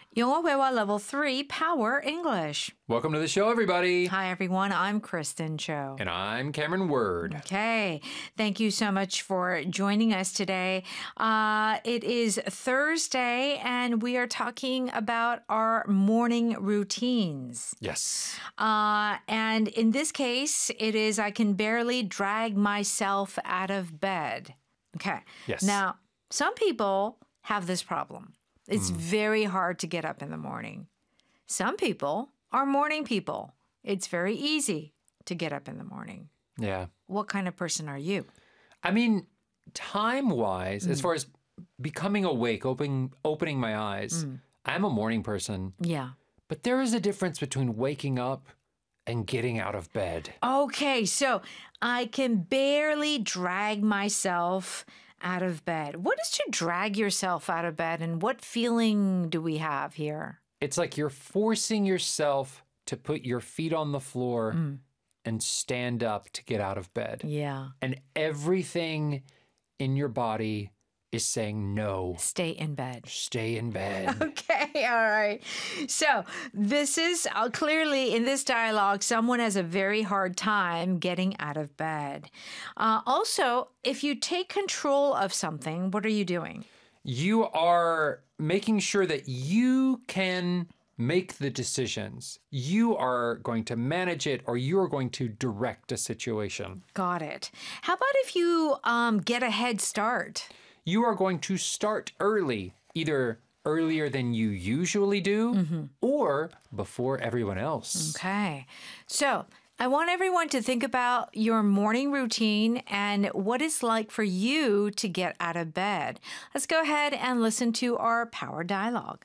영어 회화 Level 3 Power English. Welcome to the show, everybody. Hi, everyone. I'm Kristen Cho. And I'm Cameron Word. Okay. Thank you so much for joining us today. It is Thursday, and we are talking about our morning routines. Yes. And in this case, it is I can barely drag myself out of bed. Okay. Yes. Now, some people have this problem. It's very hard to get up in the morning. Some people are morning people. It's very easy to get up in the morning. Yeah. What kind of person are you? I mean, time-wise, as far as becoming awake, opening my eyes, I'm a morning person. Yeah. But there is a difference between waking up and getting out of bed. Okay, so I can barely drag myself out of bed. What is to drag yourself out of bed, and what feeling do we have here? It's like you're forcing yourself to put your feet on the floor and stand up to get out of bed. Yeah. And everything in your body is saying no. Stay in bed. Stay in bed. Okay, all right. So this is clearly in this dialogue, someone has a very hard time getting out of bed. Also, if you take control of something, what are you doing? You are making sure that you can make the decisions. You are going to manage it, or you are going to direct a situation. Got it. How about if you get a head start? You are going to start early, either earlier than you usually do or before everyone else. Okay. So I want everyone to think about your morning routine and what it's like for you to get out of bed. Let's go ahead and listen to our power dialogue.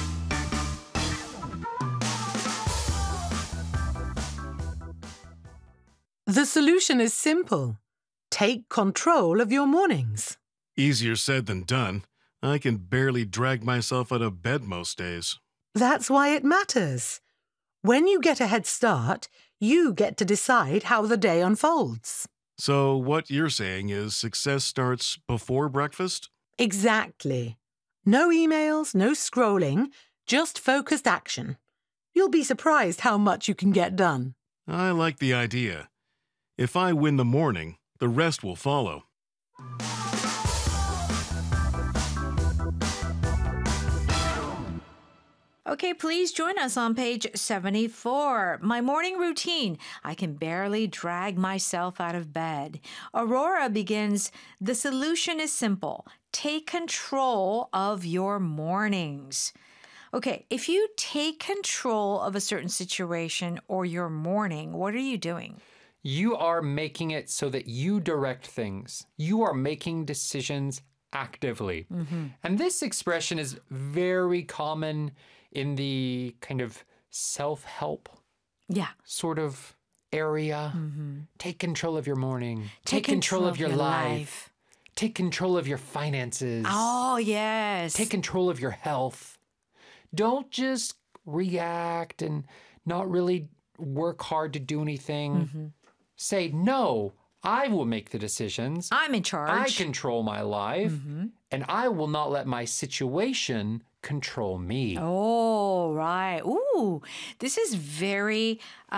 The solution is simple. Take control of your mornings. Easier said than done. I can barely drag myself out of bed most days. That's why it matters. When you get a head start, you get to decide how the day unfolds. So what you're saying is success starts before breakfast? Exactly. No emails, no scrolling, just focused action. You'll be surprised how much you can get done. I like the idea. If I win the morning, the rest will follow. Okay, please join us on page 74. My morning routine. I can barely drag myself out of bed. Aurora begins, the solution is simple. Take control of your mornings. Okay, if you take control of a certain situation or your morning, what are you doing? You are making it so that you direct things. You are making decisions actively. And this expression is very common in the kind of self-help Yeah. sort of area. Take control of your morning. Take control of your life. Take control of your finances. Oh, yes. Take control of your health. Don't just react and not really work hard to do anything. Say, no, I will make the decisions. I'm in charge. I control my life, and I will not let my situation control me. Oh, right. Ooh, this is very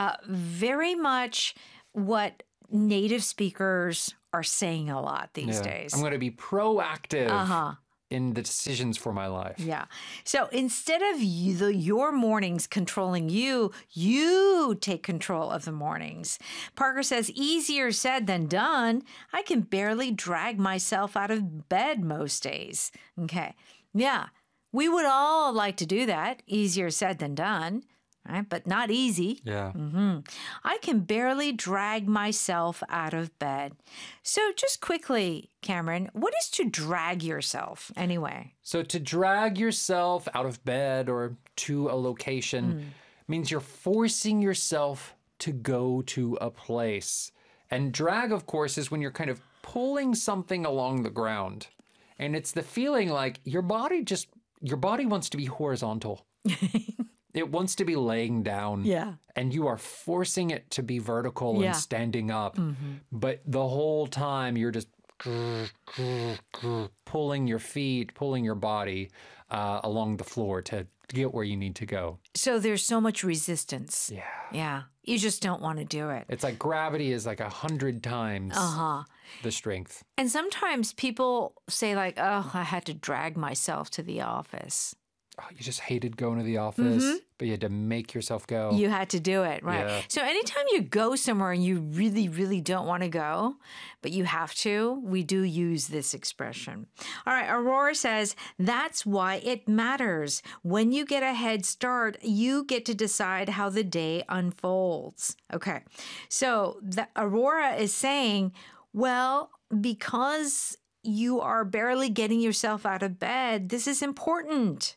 much what native speakers are saying a lot these days. I'm going to be proactive in the decisions for my life. Yeah. So instead of your mornings controlling you, you take control of the mornings. Parker says, easier said than done. I can barely drag myself out of bed most days. Okay. Yeah. We would all like to do that. Easier said than done, right? But not easy. Yeah. I can barely drag myself out of bed. So just quickly, Cameron, what is to drag yourself anyway? So to drag yourself out of bed or to a location means you're forcing yourself to go to a place. And drag, of course, is when you're kind of pulling something along the ground. And it's the feeling like your body wants to be horizontal. It wants to be laying down. Yeah. And you are forcing it to be vertical and standing up. But the whole time you're just pulling your feet, pulling your body along the floor to get where you need to go. So there's so much resistance. Yeah. Yeah. You just don't want to do it. It's like gravity is like 100 times the strength. And sometimes people say like, oh, I had to drag myself to the office. Oh, you just hated going to the office, but you had to make yourself go. You had to do it, right? Yeah. So anytime you go somewhere and you really, really don't want to go, but you have to, we do use this expression. All right, Aurora says, that's why it matters. When you get a head start, you get to decide how the day unfolds. Okay, so Aurora is saying, well, because you are barely getting yourself out of bed, this is important.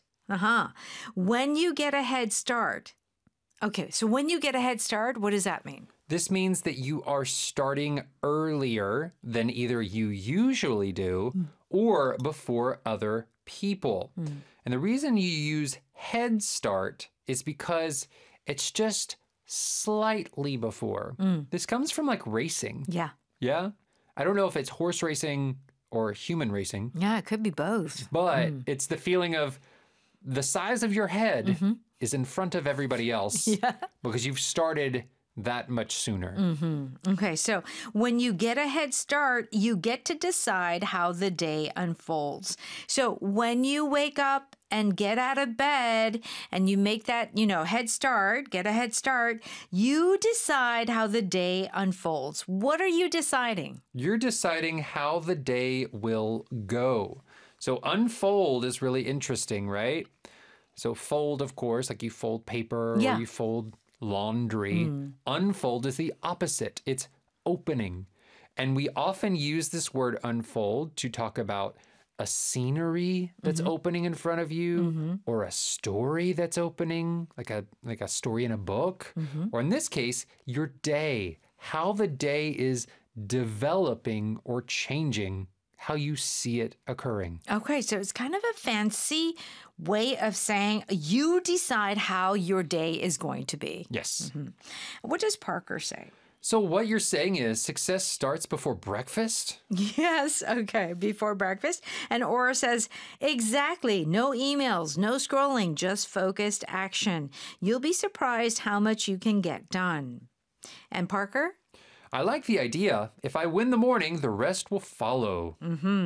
When you get a head start. Okay, so when you get a head start, what does that mean? This means that you are starting earlier than either you usually do or before other people. And the reason you use head start is because it's just slightly before. This comes from like racing. Yeah. Yeah? I don't know if it's horse racing or human racing, Yeah, it could be both. but it's the feeling of the size of your head is in front of everybody else because you've started that much sooner. Okay, so when you get a head start, you get to decide how the day unfolds. So when you wake up and get out of bed and you make that, head start, get a head start, you decide how the day unfolds. What are you deciding? You're deciding how the day will go. So unfold is really interesting, right? So fold, of course, like you fold paper or you fold laundry. Unfold is the opposite. It's opening. And we often use this word unfold to talk about a scenery that's opening in front of you or a story that's opening, like a story in a book. Or in this case, your day, how the day is developing or changing, how you see it occurring. Okay, so it's kind of a fancy way of saying you decide how your day is going to be. Yes. What does Parker say? So what you're saying is success starts before breakfast? Yes, okay, before breakfast. And Aura says, exactly. No emails, no scrolling, just focused action. You'll be surprised how much you can get done. And Parker? I like the idea. If I win the morning, the rest will follow.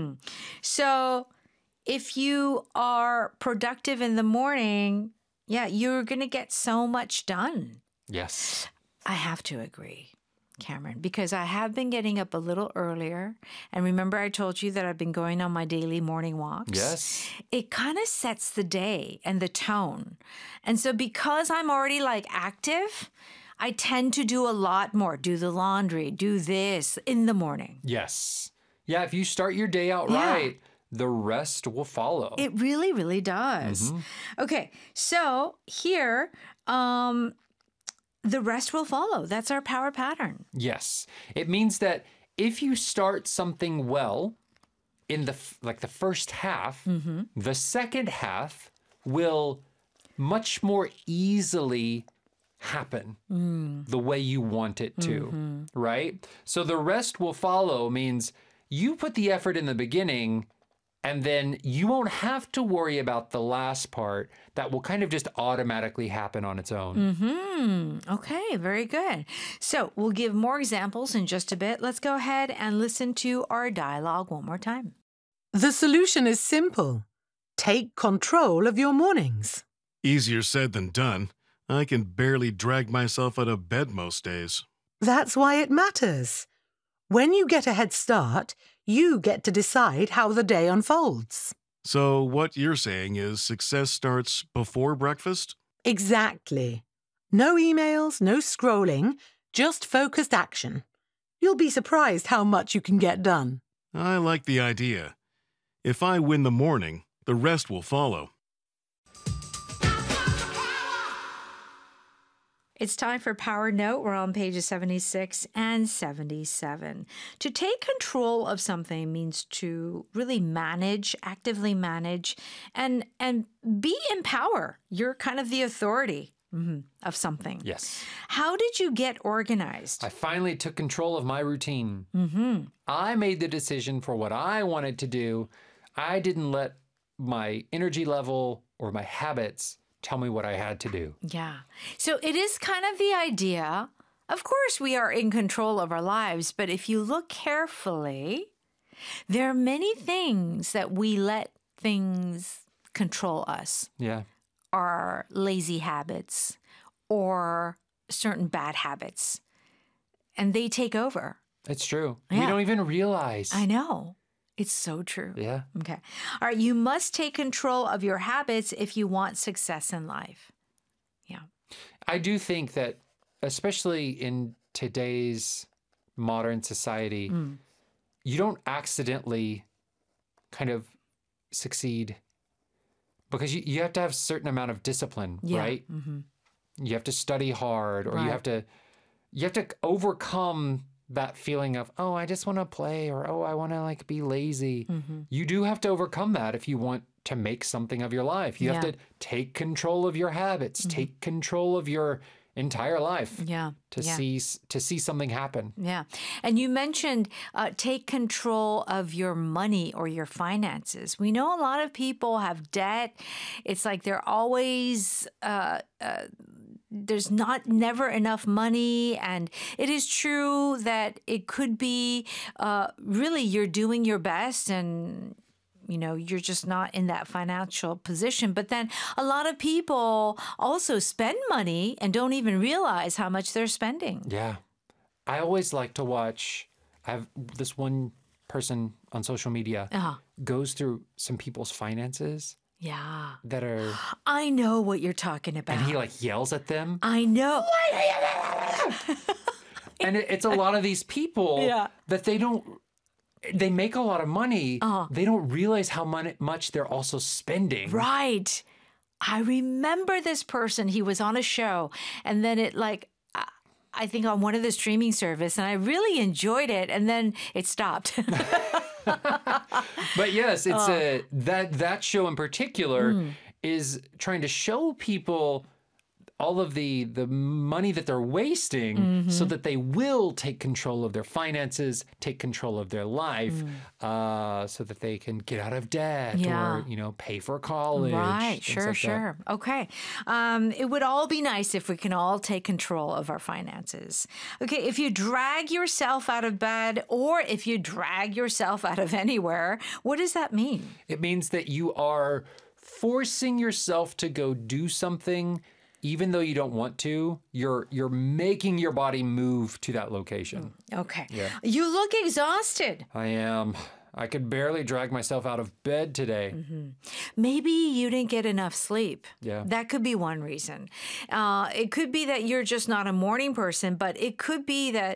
So if you are productive in the morning, you're going to get so much done. Yes. I have to agree, Cameron, because I have been getting up a little earlier. And remember, I told you that I've been going on my daily morning walks? Yes. It kind of sets the day and the tone. And so because I'm already like active, I tend to do a lot more, do the laundry, do this in the morning. Yes. Yeah, if you start your day out right, the rest will follow. It really, really does. Okay, so here, the rest will follow. That's our power pattern. Yes. It means that if you start something well in the first half, the second half will much more easily happen the way you want it to, right? So the rest will follow means you put the effort in the beginning and then you won't have to worry about the last part. That will kind of just automatically happen on its own. Okay, very good. So we'll give more examples in just a bit. Let's go ahead and listen to our dialogue one more time. The solution is simple. Take control of your mornings. Easier said than done. I can barely drag myself out of bed most days. That's why it matters. When you get a head start, you get to decide how the day unfolds. So what you're saying is success starts before breakfast? Exactly. No emails, no scrolling, just focused action. You'll be surprised how much you can get done. I like the idea. If I win the morning, the rest will follow. It's time for Power Note. We're on pages 76 and 77. To take control of something means to really manage, actively manage, and be in power. You're kind of the authority. of something. Yes. How did you get organized? I finally took control of my routine. I made the decision for what I wanted to do. I didn't let my energy level or my habits tell me what I had to do. Yeah. So it is kind of the idea. Of course, we are in control of our lives, but if you look carefully, there are many things that we let things control us. Yeah. Our lazy habits or certain bad habits, and they take over. It's true. We Yeah. don't even realize. I know. It's so true. Yeah. Okay. All right. You must take control of your habits if you want success in life. Yeah. I do think that, especially in today's modern society, you don't accidentally kind of succeed because you have to have a certain amount of discipline, Yeah. right? You have to study hard, or Right. you have to overcome that feeling of, oh, I just want to play, or oh, I want to like be lazy. You do have to overcome that if you want to make something of your life. You have Yeah. to take control of your habits, take control of your entire life Yeah. to yeah. see something happen. Yeah. And you mentioned take control of your money or your finances. We know a lot of people have debt. It's like they're always, there's never enough money. And it is true that it could be really you're doing your best and you're just not in that financial position. But then a lot of people also spend money and don't even realize how much they're spending. Yeah. I always like to watch, I have this one person on social media goes through some people's finances Yeah. that are, I know what you're talking about. and he like yells at them. I know. And it's a lot of these people Yeah. that they make a lot of money. They don't realize how much they're also spending. Right. I remember this person. He was on a show, and then it I think on one of the streaming service, and I really enjoyed it, and then it stopped. But yes, it's that show in particular is trying to show people all of the money that they're wasting so that they will take control of their finances, take control of their life, so that they can get out of debt Yeah. or, pay for college. Right. things Sure, like that. sure. Okay. It would all be nice if we can all take control of our finances. Okay. If you drag yourself out of bed or if you drag yourself out of anywhere, what does that mean? It means that you are forcing yourself to go do something even though you don't want to. You're making your body move to that location. Okay. You look exhausted. I am. I could barely drag myself out of bed today. Maybe you didn't get enough sleep. Yeah. That could be one reason. It could be that you're just not a morning person, but it could be that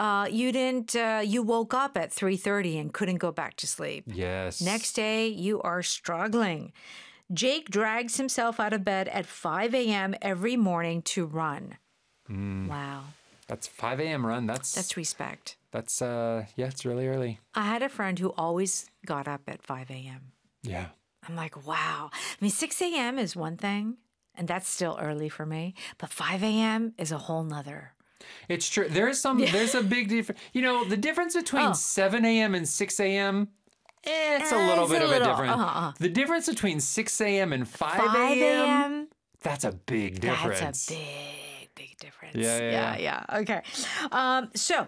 you woke up at 3:30 and couldn't go back to sleep. Yes. Next day, you are struggling. Jake drags himself out of bed at 5 a.m. every morning to run. Wow. That's 5 a.m. run. That's respect. That's it's really early. I had a friend who always got up at 5 a.m. Yeah. I'm like, wow. I mean, 6 a.m. is one thing, and that's still early for me. But 5 a.m. is a whole nother. It's true. There's a big difference. The difference between 7 a.m. and 6 a.m., it's a little bit of a difference. The difference between 6 a.m. and 5 a.m., that's a big difference. That's a big difference. Yeah. Okay. So,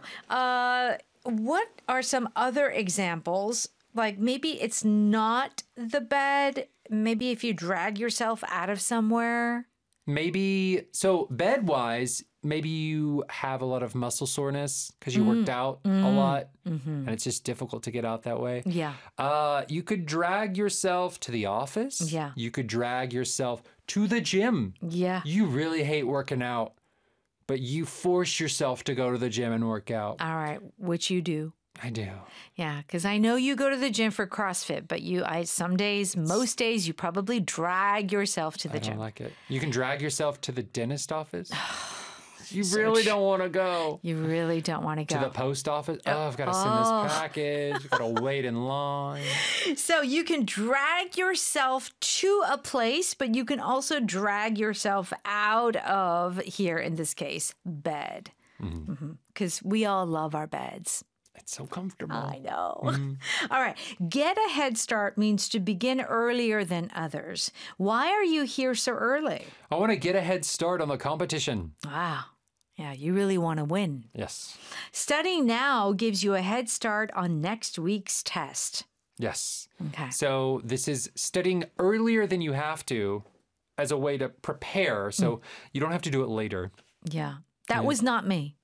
what are some other examples? Like maybe it's not the bed. Maybe if you drag yourself out of somewhere. Maybe, so bed-wise, maybe you have a lot of muscle soreness because you worked out a lot and it's just difficult to get out that way. Yeah. You could drag yourself to the office. Yeah. You could drag yourself to the gym. Yeah. You really hate working out, but you force yourself to go to the gym and work out. All right. Which you do. I do. Yeah, because I know you go to the gym for CrossFit, but most days, you probably drag yourself to the I gym. don't like it. You can drag yourself to the dentist office. You really don't want to go. You really don't want to To go. the post office? Oh, I've got to send this package. I've got to wait in line. So you can drag yourself to a place, but you can also drag yourself out of, here in this case, bed. Because we all love our beds. It's so comfortable. I know. All right. Get a head start means to begin earlier than others. Why are you here so early? I want to get a head start on the competition. Wow. Yeah, you really want to win. Yes. Studying now gives you a head start on next week's test. Yes. Okay. So this is studying earlier than you have to as a way to prepare. So you don't have to do it later. Yeah. That was not me.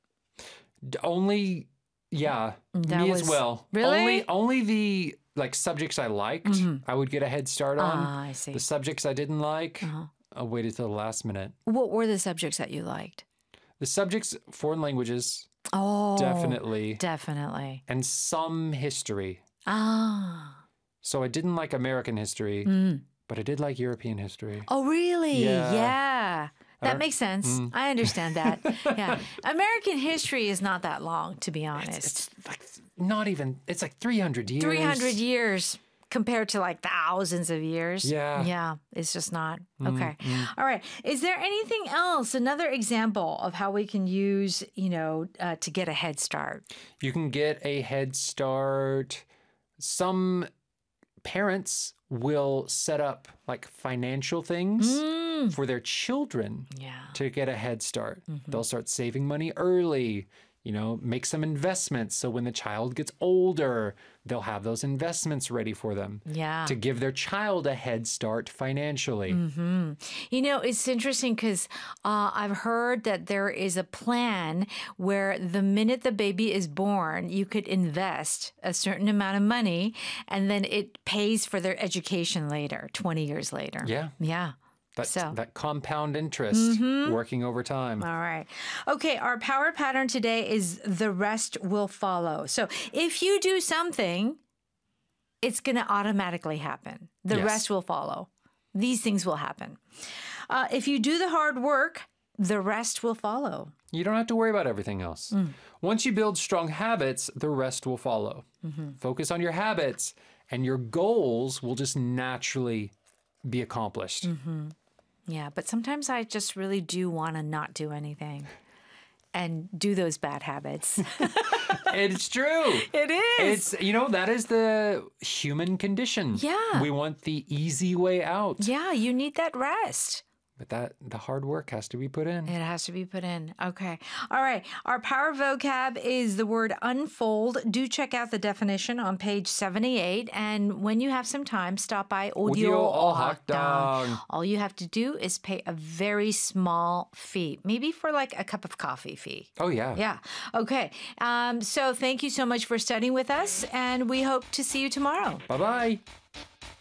Only, yeah, That me was- as well. Really? Only the like subjects I liked, I would get a head start on. Ah, I see. The subjects I didn't like, I waited till the last minute. What were the subjects that you liked? The subjects, foreign languages, Oh, definitely, Definitely. and some history. Ah. So I didn't like American history, but I did like European history. Oh, really? Yeah. Yeah. That makes sense. I understand that. Yeah. American history is not that long, to be honest. It's like not even, it's like 300 years. 300 years compared to like thousands of years. Yeah. Yeah. It's just not. Okay. All right. Is there anything else, another example of how we can use, to get a head start? You can get a head start. Some parents will set up like financial things for their children Yeah. to get a head start. They'll start saving money early, make some investments. So when the child gets older, they'll have those investments ready for them Yeah. to give their child a head start financially. It's interesting because I've heard that there is a plan where the minute the baby is born, you could invest a certain amount of money and then it pays for their education later, 20 years later. Yeah. Yeah. That compound interest working over time. All right. Okay, our power pattern today is the rest will follow. So if you do something, it's going to automatically happen. The Yes. rest will follow. These things will happen. If you do the hard work, the rest will follow. You don't have to worry about everything else. Once you build strong habits, the rest will follow. Focus on your habits, and your goals will just naturally be accomplished. Yeah, but sometimes I just really do want to not do anything and do those bad habits. It's true. It is. It's, that is the human condition. Yeah. We want the easy way out. Yeah, you need that rest. But the hard work has to be put in. It has to be put in. Okay. All right. Our power vocab is the word unfold. Do check out the definition on page 78. And when you have some time, stop by Audio Ohakdang. All you have to do is pay a very small fee, maybe for like a cup of coffee fee. Oh, yeah. Yeah. Okay. So thank you so much for studying with us, and we hope to see you tomorrow. Bye-bye.